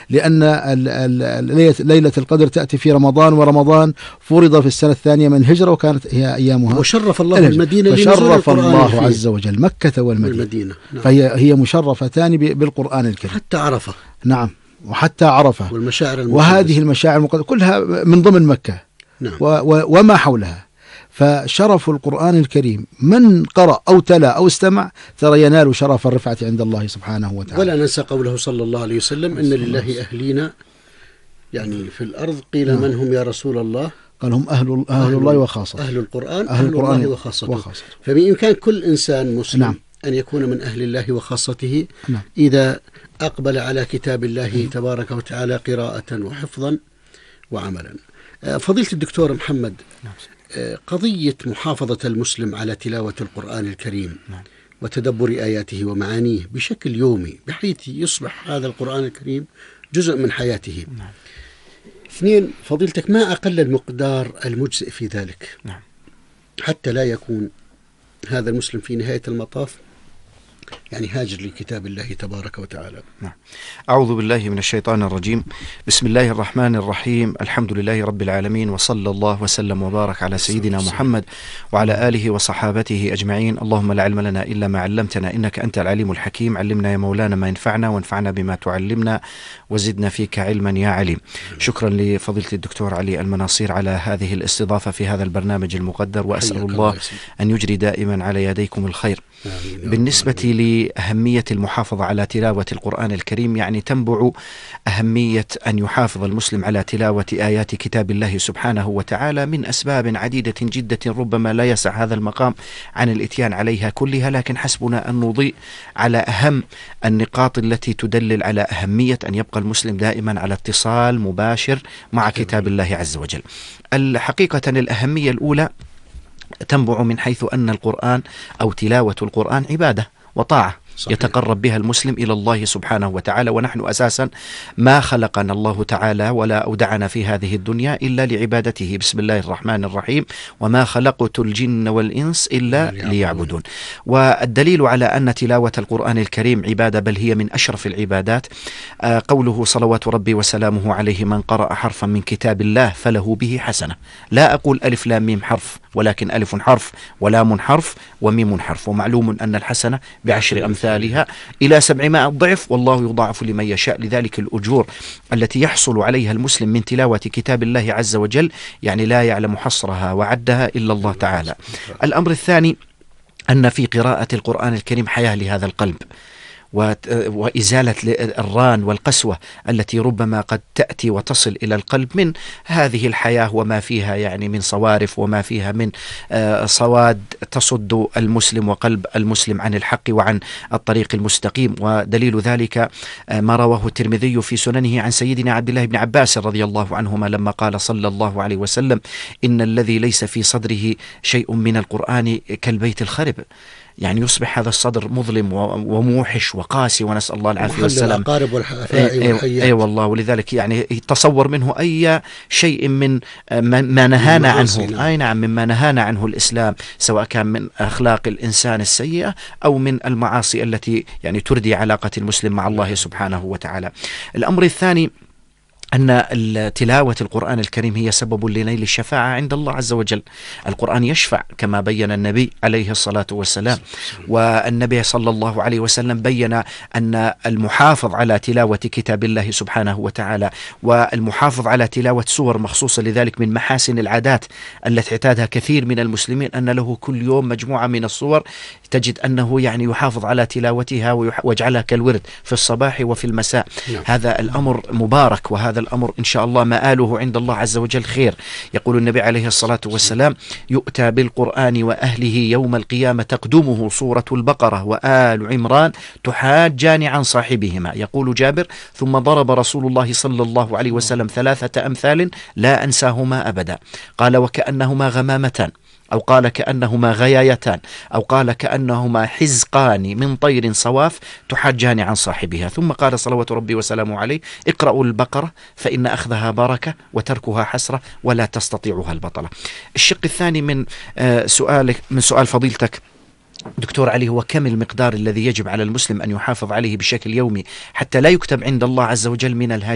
لأن ليلة القدر تأتي في رمضان، ورمضان فرض في السنة الثانية من الهجرة، وكانت هي أيامها. وشرف الله المدينة، وشرف الله عز وجل مكة والمدينة. نعم. فهي مشرفتان بالقرآن الكريم، حتى عرفة. نعم، وحتى عرفة، والمشاعر وهذه المشاعر كلها من ضمن مكة. نعم. وما حولها. فشرف القرآن الكريم من قرأ أو تلا أو استمع ترى ينال شرف الرفعة عند الله سبحانه وتعالى. ولا ننسى قوله صلى الله عليه وسلم: إن لله أهلين، يعني في الأرض. قيل: من هم يا رسول الله؟ قال: هم أهل الله وخاصته. أهل القرآن أهل الله وخاصته. فبإمكان كل إنسان مسلم نعم. أن يكون من أهل الله وخاصته، نعم. إذا أقبل على كتاب الله تبارك وتعالى قراءة وحفظا وعملا. فضيلة الدكتور محمد، قضية محافظة المسلم على تلاوة القرآن الكريم وتدبر آياته ومعانيه بشكل يومي، بحيث يصبح هذا القرآن الكريم جزء من حياته. 2، فضيلتك، ما أقل المقدار المجزئ في ذلك حتى لا يكون هذا المسلم في نهاية المطاف يعني هاجر لكتاب الله تبارك وتعالى؟ أعوذ بالله من الشيطان الرجيم. بسم الله الرحمن الرحيم. الحمد لله رب العالمين، وصلى الله وسلم وبارك على سيدنا محمد وعلى آله وصحابته أجمعين. اللهم لا علم لنا إلا ما علمتنا، إنك أنت العليم الحكيم. علمنا يا مولانا ما ينفعنا، وانفعنا بما تعلمنا، وزدنا فيك علما يا عليم. شكرا لفضيلة الدكتور علي المناصير على هذه الاستضافة في هذا البرنامج المقدر، وأسأل الله أن يجري دائما على يديكم الخير. بالنسبة لأهمية المحافظة على تلاوة القرآن الكريم، يعني تنبع أهمية أن يحافظ المسلم على تلاوة آيات كتاب الله سبحانه وتعالى من أسباب عديدة جدا، ربما لا يسع هذا المقام عن الإتيان عليها كلها، لكن حسبنا أن نضيء على أهم النقاط التي تدلل على أهمية أن يبقى المسلم دائما على اتصال مباشر مع كتاب الله عز وجل. الحقيقة الأهمية الأولى تنبع من حيث أن القرآن أو تلاوة القرآن عبادة وطاعة صحيح. يتقرب بها المسلم إلى الله سبحانه وتعالى، ونحن أساسا ما خلقنا الله تعالى ولا أودعنا في هذه الدنيا إلا لعبادته. بسم الله الرحمن الرحيم: وما خلقت الجن والإنس إلا ليعبدون. والدليل على أن تلاوة القرآن الكريم عبادة، بل هي من أشرف العبادات، قوله صلوات ربي وسلامه عليه: من قرأ حرفا من كتاب الله فله به حسنة. لا أقول ألف لام ميم حرف، ولكن ألف حرف ولام حرف وميم حرف. ومعلوم أن الحسنة بعشر أمثالها إلى 700 ضعف، والله يضاعف لمن يشاء. لذلك الأجور التي يحصل عليها المسلم من تلاوة كتاب الله عز وجل يعني لا يعلم حصرها وعدها إلا الله تعالى. الأمر الثاني أن في قراءة القرآن الكريم حياة لهذا القلب، وإزالة الران والقسوة التي ربما قد تأتي وتصل إلى القلب من هذه الحياة وما فيها يعني من صوارف، وما فيها من صواد تصد المسلم وقلب المسلم عن الحق وعن الطريق المستقيم. ودليل ذلك ما رواه الترمذي في سننه عن سيدنا عبد الله بن عباس رضي الله عنهما لما قال صلى الله عليه وسلم: إن الذي ليس في صدره شيء من القرآن كالبيت الخرب. يعني يصبح هذا الصدر مظلم وموحش وقاسي، ونسأل الله العافية والسلام. الأقارب والحفاء والحيات. أي والله. ولذلك يعني تصور منه أي شيء من ما نهانا عنه. أي نعم، مما نهانا عنه الإسلام، سواء كان من أخلاق الإنسان السيئة أو من المعاصي التي يعني تردي علاقة المسلم مع الله سبحانه وتعالى. الأمر الثاني أن تلاوة القرآن الكريم هي سبب لنيل الشفاعة عند الله عز وجل. القرآن يشفع كما بين النبي عليه الصلاة والسلام، والنبي صلى الله عليه وسلم بين أن المحافظ على تلاوة كتاب الله سبحانه وتعالى والمحافظ على تلاوة سور مخصوصة لذلك من محاسن العادات التي اعتادها كثير من المسلمين، أن له كل يوم مجموعة من الصور تجد أنه يعني يحافظ على تلاوتها ويجعلها كالورد في الصباح وفي المساء. هذا الأمر مبارك، وهذا الأمر إن شاء الله مآله عند الله عز وجل خير. يقول النبي عليه الصلاة والسلام: يؤتى بالقرآن وأهله يوم القيامة تقدمه سورة البقرة وآل عمران تحاجان عن صاحبهما. يقول جابر: ثم ضرب رسول الله صلى الله عليه وسلم 3 أمثال لا أنساهما أبدا. قال: وكأنهما غمامتان، أو قال كأنهما غيايتان، أو قال كأنهما حزقان من طير صواف تحجان عن صاحبها. ثم قال صلوات ربي وسلامه عليه: اقرأوا البقرة فإن أخذها بركة وتركها حسرة ولا تستطيعها البطلة. الشق الثاني من سؤال فضيلتك دكتور علي هو كم المقدار الذي يجب على المسلم أن يحافظ عليه بشكل يومي حتى لا يكتب عند الله عز وجل من